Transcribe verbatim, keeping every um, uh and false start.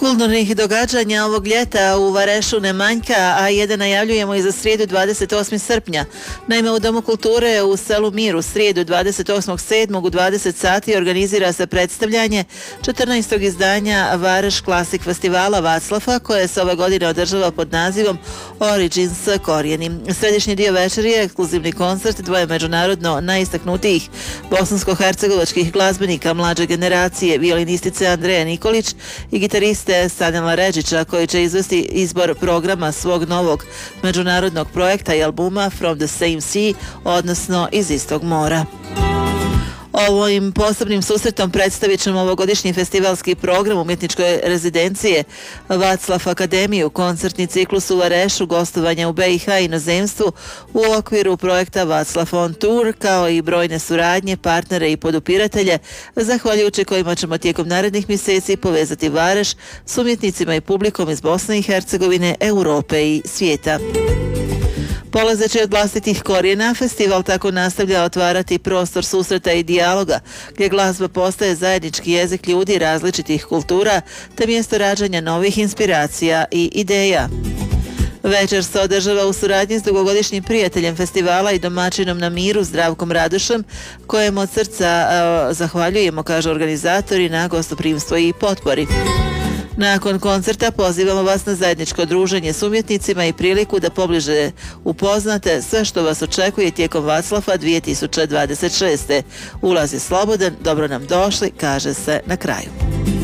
Kulturnih događanja ovog ljeta u Varešu ne manjka, a jedan najavljujemo i za srijedu dvadeset osmog srpnja. Naime, u Domu kulture u selu Mir u srijedu dvadeset osmog sedmog u dvadeset sati organizira se predstavljanje četrnaestog izdanja Vareš Klasik festivala Vaclafa, koje se ove godine održava pod nazivom Origins Korijeni. Središnji dio večeri je ekskluzivni koncert dvoje međunarodno najistaknutijih bosansko-hercegovačkih glazbenika mlađe generacije, violinistice Andreja Nikolić i gitariste Sanela Ređića, koji će izvesti izbor programa svog novog međunarodnog projekta i albuma From the Same Sea, odnosno Iz istog mora. Ovim posebnim susretom predstavit ćemo ovogodišnji festivalski program umjetničke rezidencije Vaclav Akademiju, koncertni ciklus u Varešu, gostovanja u B i H i inozemstvu u okviru projekta Vaclav on Tour, kao i brojne suradnje, partnere i podupiratelje, zahvaljujući kojima ćemo tijekom narednih mjeseci povezati Vareš s umjetnicima i publikom iz Bosne i Hercegovine, Europe i svijeta. Polazeći od vlastitih korijena, festival tako nastavlja otvarati prostor susreta i dijaloga, gdje glazba postaje zajednički jezik ljudi različitih kultura, te mjesto rađanja novih inspiracija i ideja. Večer se održava u suradnji s dugogodišnjim prijateljem festivala i domaćinom na Miru, Zdravkom Radušem, kojem od srca uh, zahvaljujemo, kažu organizatori, na gostoprimstvo i potpori. Nakon koncerta pozivamo vas na zajedničko druženje s umjetnicima i priliku da pobliže upoznate sve što vas očekuje tijekom Vaclafa dvije tisuće dvadeset šeste. Ulaz je slobodan, dobro nam došli, kaže se na kraju.